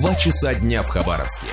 2 часа дня в Хабаровске.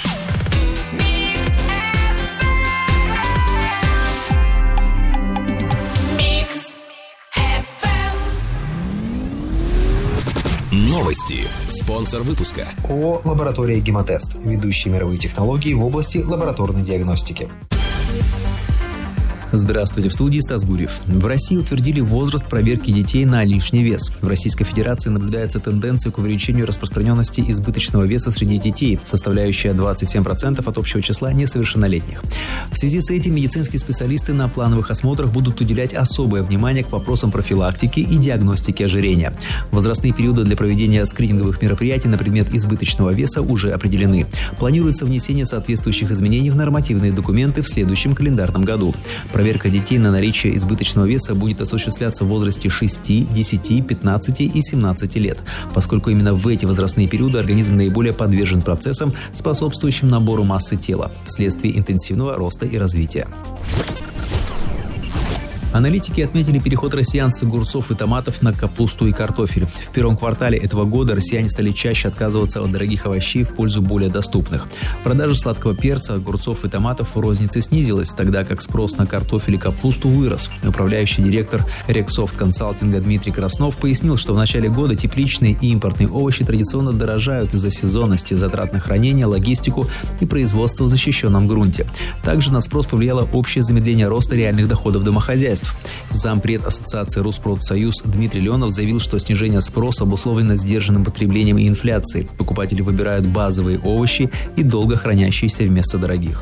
Новости. Спонсор выпуска. ООО «Лаборатория Гемотест». Ведущие мировые технологии в области лабораторной диагностики. Здравствуйте, в студии Стас Гурьев. В России утвердили возраст проверки детей на лишний вес. В Российской Федерации наблюдается тенденция к увеличению распространенности избыточного веса среди детей, составляющая 27% от общего числа несовершеннолетних. В связи с этим медицинские специалисты на плановых осмотрах будут уделять особое внимание к вопросам профилактики и диагностики ожирения. Возрастные периоды для проведения скрининговых мероприятий на предмет избыточного веса уже определены. Планируется внесение соответствующих изменений в нормативные документы в следующем календарном году. Проверка детей на наличие избыточного веса будет осуществляться в возрасте 6, 10, 15 и 17 лет, поскольку именно в эти возрастные периоды организм наиболее подвержен процессам, способствующим набору массы тела вследствие интенсивного роста и развития. Аналитики отметили переход россиян с огурцов и томатов на капусту и картофель. В первом квартале этого года россияне стали чаще отказываться от дорогих овощей в пользу более доступных. Продажа сладкого перца, огурцов и томатов в рознице снизилась, тогда как спрос на картофель и капусту вырос. Управляющий директор Рексофт консалтинга Дмитрий Краснов пояснил, что в начале года тепличные и импортные овощи традиционно дорожают из-за сезонности, затрат на хранение, логистику и производство в защищенном грунте. Также на спрос повлияло общее замедление роста реальных доходов домохозяйств. Зампред Ассоциации Rusprotsoyuz Дмитрий Леонов заявил, что снижение спроса обусловлено сдержанным потреблением и инфляцией. Покупатели выбирают базовые овощи и долго хранящиеся вместо дорогих.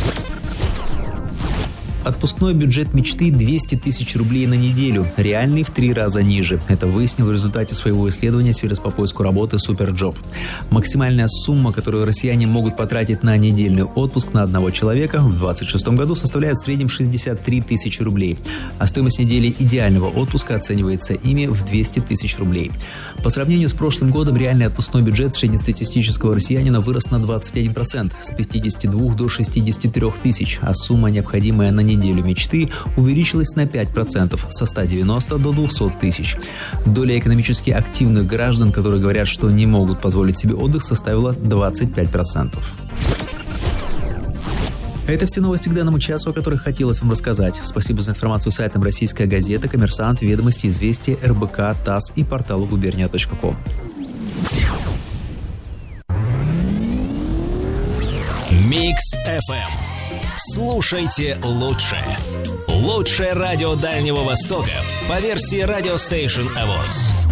Отпускной бюджет мечты – 200 тысяч рублей на неделю, реальный в 3 раза ниже. Это выяснил в результате своего исследования сервис по поиску работы Superjob. Максимальная сумма, которую россияне могут потратить на недельный отпуск на одного человека в 2026 году составляет в среднем 63 тысячи рублей, а стоимость недели идеального отпуска оценивается ими в 200 тысяч рублей. По сравнению с прошлым годом реальный отпускной бюджет среднестатистического россиянина вырос на 21%, с 52 до 63 тысяч, а сумма, необходимая на неделю мечты, увеличилась на 5%, со 190 до 200 тысяч. Доля экономически активных граждан, которые говорят, что не могут позволить себе отдых, составила 25%. Это все новости к данному часу, о которых хотелось вам рассказать. Спасибо за информацию сайтам «Российская газета», «Коммерсант», «Ведомости», «Известия», РБК, ТАСС и порталу gubernia.com. Микс FM. Слушайте лучше. Лучшее радио Дальнего Востока по версии Radio Station Awards.